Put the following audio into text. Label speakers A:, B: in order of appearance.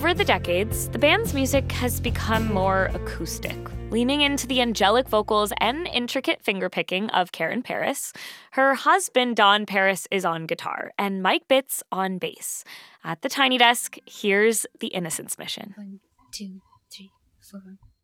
A: Over the decades, the band's music has become more acoustic, leaning into the angelic vocals and intricate fingerpicking of Karen Paris. Her husband, Don Paris, is on guitar, and Mike Bitts on bass. At the Tiny Desk, here's the Innocence Mission.
B: 1, 2, 3, 4.